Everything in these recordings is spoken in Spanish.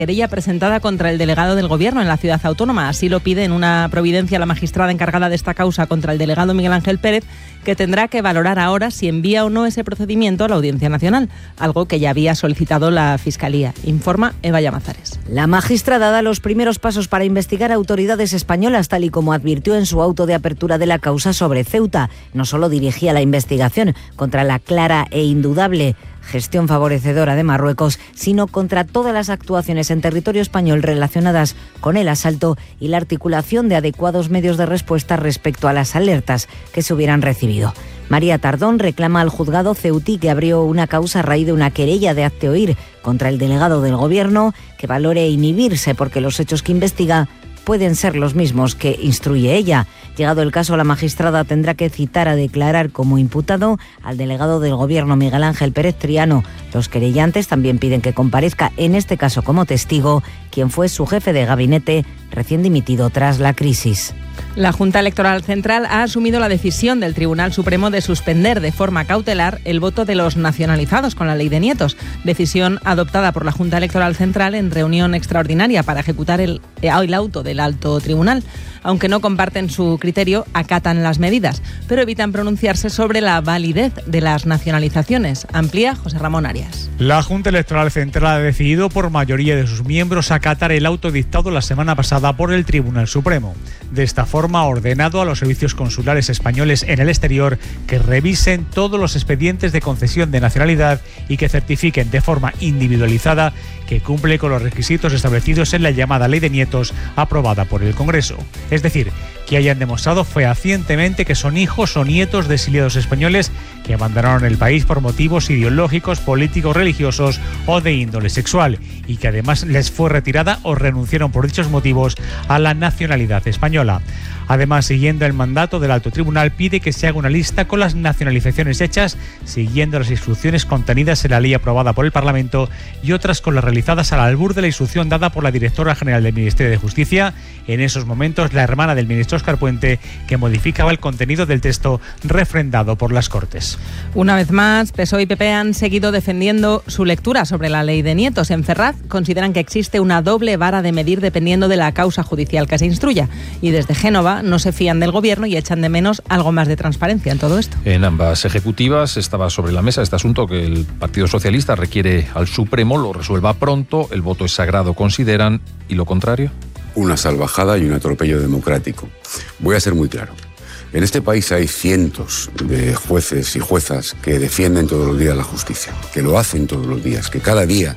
querella presentada contra el delegado del Gobierno en la ciudad autónoma. Así lo pide en una providencia la magistrada encargada de esta causa contra el delegado Miguel Ángel Pérez, que tendrá que valorar ahora si envía o no ese procedimiento a la Audiencia Nacional, algo que ya había solicitado la Fiscalía. Informa Eva Llamazares. La magistrada da los primeros pasos para investigar a autoridades españolas, tal y como advirtió en su auto de apertura de la causa sobre Ceuta. No solo dirigía la investigación contra la clara e indudable gestión favorecedora de Marruecos, sino contra todas las actuaciones en territorio español relacionadas con el asalto y la articulación de adecuados medios de respuesta respecto a las alertas que se hubieran recibido. María Tardón reclama al juzgado ceutí, que abrió una causa a raíz de una querella de hazte oír contra el delegado del Gobierno, que valore inhibirse porque los hechos que investiga pueden ser los mismos que instruye ella. Llegado el caso, la magistrada tendrá que citar a declarar como imputado al delegado del Gobierno, Miguel Ángel Pérez Triano. Los querellantes también piden que comparezca, en este caso como testigo, quien fue su jefe de gabinete recién dimitido tras la crisis. La Junta Electoral Central ha asumido la decisión del Tribunal Supremo de suspender de forma cautelar el voto de los nacionalizados con la Ley de Nietos, decisión adoptada por la Junta Electoral Central en reunión extraordinaria para ejecutar el auto del Alto Tribunal. Aunque no comparten su criterio, acatan las medidas, pero evitan pronunciarse sobre la validez de las nacionalizaciones. Amplía José Ramón Arias. La Junta Electoral Central ha decidido por mayoría de sus miembros acatar el auto dictado la semana pasada por el Tribunal Supremo. De esta forma ha ordenado a los servicios consulares españoles en el exterior que revisen todos los expedientes de concesión de nacionalidad y que certifiquen de forma individualizada que cumple con los requisitos establecidos en la llamada Ley de Nietos aprobada por el Congreso. Es decir, que hayan demostrado fehacientemente que son hijos o nietos de exiliados españoles que abandonaron el país por motivos ideológicos, políticos, religiosos o de índole sexual, y que además les fue retirada o renunciaron por dichos motivos a la nacionalidad española. Además, siguiendo el mandato del Alto Tribunal, pide que se haga una lista con las nacionalizaciones hechas, siguiendo las instrucciones contenidas en la ley aprobada por el Parlamento, y otras con las realizadas al albur de la instrucción dada por la directora general del Ministerio de Justicia, en esos momentos la hermana del ministro Óscar Puente, que modificaba el contenido del texto refrendado por las Cortes. Una vez más, PSOE y PP han seguido defendiendo su lectura sobre la Ley de Nietos. En Ferraz consideran que existe una doble vara de medir dependiendo de la causa judicial que se instruya, y desde Génova no se fían del Gobierno y echan de menos algo más de transparencia en todo esto. En ambas ejecutivas estaba sobre la mesa este asunto que el Partido Socialista requiere al Supremo lo resuelva pronto. El voto es sagrado, consideran, y lo contrario. Una salvajada y un atropello democrático. Voy a ser muy claro. En este país hay cientos de jueces y juezas que defienden todos los días la justicia, que lo hacen todos los días, que cada día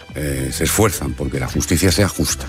se esfuerzan porque la justicia sea justa.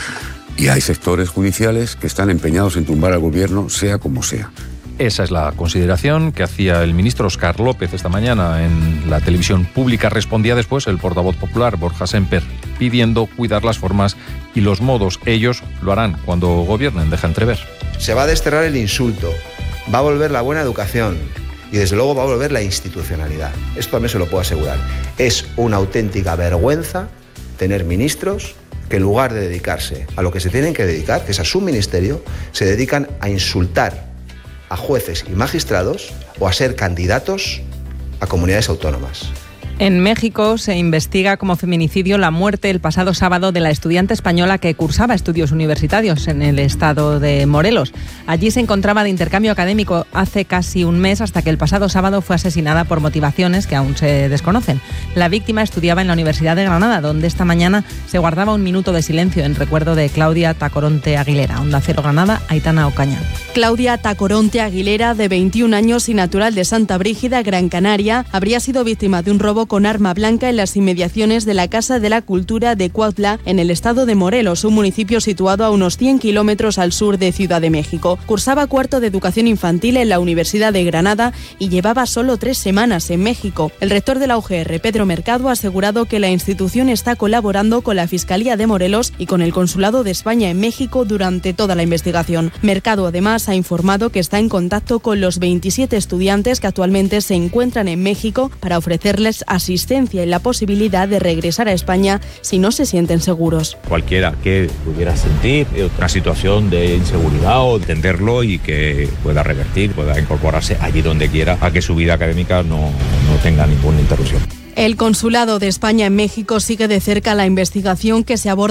Y hay sectores judiciales que están empeñados en tumbar al Gobierno, sea como sea. Esa es la consideración que hacía el ministro Óscar López esta mañana en la televisión pública. Respondía después el portavoz popular, Borja Semper, pidiendo cuidar las formas y los modos. Ellos lo harán cuando gobiernen, deja entrever. Se va a desterrar el insulto, va a volver la buena educación y desde luego va a volver la institucionalidad. Esto también se lo puedo asegurar. Es una auténtica vergüenza tener ministros que en lugar de dedicarse a lo que se tienen que dedicar, que es a su ministerio, se dedican a insultar a jueces y magistrados o a ser candidatos a comunidades autónomas. En México se investiga como feminicidio la muerte el pasado sábado de la estudiante española que cursaba estudios universitarios en el estado de Morelos. Allí se encontraba de intercambio académico hace casi un mes, hasta que el pasado sábado fue asesinada por motivaciones que aún se desconocen. La víctima estudiaba en la Universidad de Granada, donde esta mañana se guardaba un minuto de silencio en recuerdo de Claudia Tacoronte Aguilera. Onda Cero Granada, Aitana Ocaña. Claudia Tacoronte Aguilera, de 21 años y natural de Santa Brígida, Gran Canaria, habría sido víctima de un robo con arma blanca en las inmediaciones de la Casa de la Cultura de Cuautla, en el estado de Morelos, un municipio situado a unos 100 kilómetros al sur de Ciudad de México. Cursaba cuarto de educación infantil en la Universidad de Granada y llevaba solo 3 semanas en México. El rector de la UGR, Pedro Mercado, ha asegurado que la institución está colaborando con la Fiscalía de Morelos y con el Consulado de España en México durante toda la investigación. Mercado además ha informado que está en contacto con los 27 estudiantes que actualmente se encuentran en México para ofrecerles asistencia y la posibilidad de regresar a España si no se sienten seguros. Cualquiera que pudiera sentir una situación de inseguridad o entenderlo y que pueda revertir, pueda incorporarse allí donde quiera a que su vida académica no tenga ninguna interrupción. El Consulado de España en México sigue de cerca la investigación que se aborda